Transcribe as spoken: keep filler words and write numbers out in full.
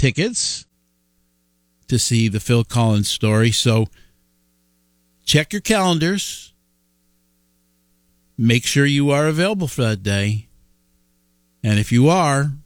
tickets to see the Phil Collins story. So check your calendars. Make sure you are available for that day. And if you are,